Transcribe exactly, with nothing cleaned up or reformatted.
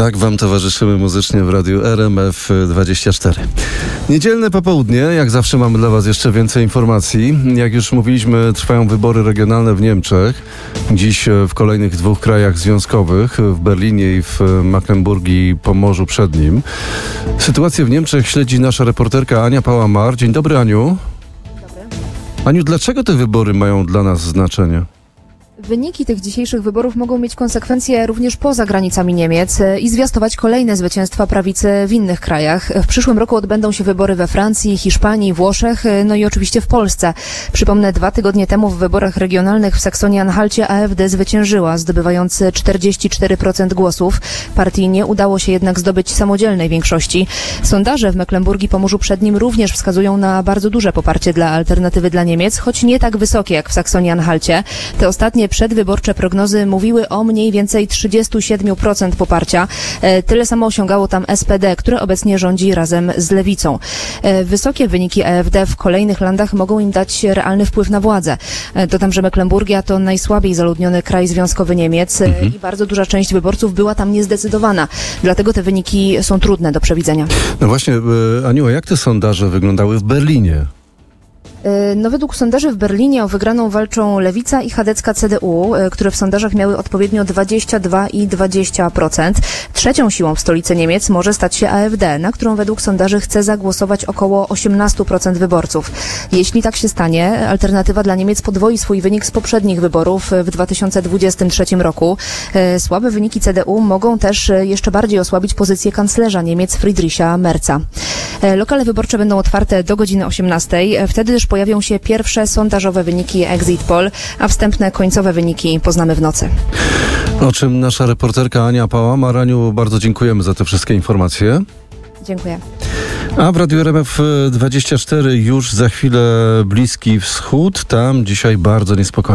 Tak wam towarzyszymy muzycznie w Radiu R M F dwadzieścia cztery. Niedzielne popołudnie, jak zawsze mamy dla was jeszcze więcej informacji. Jak już mówiliśmy, trwają wybory regionalne w Niemczech. Dziś w kolejnych dwóch krajach związkowych, w Berlinie i w Mecklenburgii i Pomorzu Przednim. Sytuację w Niemczech śledzi nasza reporterka Ania Pałamar. Dzień dobry, Aniu. Dzień dobry. Aniu, dlaczego te wybory mają dla nas znaczenie? Wyniki tych dzisiejszych wyborów mogą mieć konsekwencje również poza granicami Niemiec i zwiastować kolejne zwycięstwa prawicy w innych krajach. W przyszłym roku odbędą się wybory we Francji, Hiszpanii, Włoszech, no i oczywiście w Polsce. Przypomnę, dwa tygodnie temu w wyborach regionalnych w Saksonii-Anhalcie A F D zwyciężyła, zdobywając czterdzieści cztery procent głosów. Partii nie udało się jednak zdobyć samodzielnej większości. Sondaże w Mecklenburgii i Pomorzu Przednim również wskazują na bardzo duże poparcie dla Alternatywy dla Niemiec, choć nie tak wysokie jak w Saksonii-Anhalcie. Te ostatnie przedwyborcze prognozy mówiły o mniej więcej trzydzieści siedem procent poparcia. Tyle samo osiągało tam S P D, które obecnie rządzi razem z Lewicą. Wysokie wyniki A F D w kolejnych landach mogą im dać realny wpływ na władzę. Dodam, że Mecklenburgia to najsłabiej zaludniony kraj związkowy Niemiec mhm. i bardzo duża część wyborców była tam niezdecydowana. Dlatego te wyniki są trudne do przewidzenia. No właśnie, Aniu, a jak te sondaże wyglądały w Berlinie? No według sondaży w Berlinie o wygraną walczą Lewica i chadecka C D U, które w sondażach miały odpowiednio dwadzieścia dwa i dwadzieścia procent. Trzecią siłą w stolicy Niemiec może stać się A F D, na którą według sondaży chce zagłosować około osiemnaście procent wyborców. Jeśli tak się stanie, Alternatywa dla Niemiec podwoi swój wynik z poprzednich wyborów w dwa tysiące dwudziestym trzecim roku. Słabe wyniki C D U mogą też jeszcze bardziej osłabić pozycję kanclerza Niemiec Friedricha Merza. Lokale wyborcze będą otwarte do godziny osiemnastej. Wtedy też pojawią się pierwsze sondażowe wyniki Exit Poll, a wstępne końcowe wyniki poznamy w nocy. O czym nasza reporterka Ania Pałamar. Aniu, bardzo dziękujemy za te wszystkie informacje. Dziękuję. A w Radiu R M F dwadzieścia cztery już za chwilę Bliski Wschód. Tam dzisiaj bardzo niespokojnie.